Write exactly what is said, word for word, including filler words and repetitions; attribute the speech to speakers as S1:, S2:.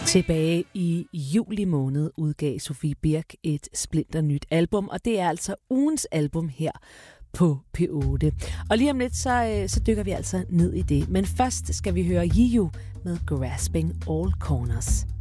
S1: Tilbage i juli måned udgav Sofie Birk et splinter nyt album, og det er altså ugens album her på P otte. Og lige om lidt, så, så dykker vi altså ned i det. Men først skal vi høre Yiu med Grasping All Corners.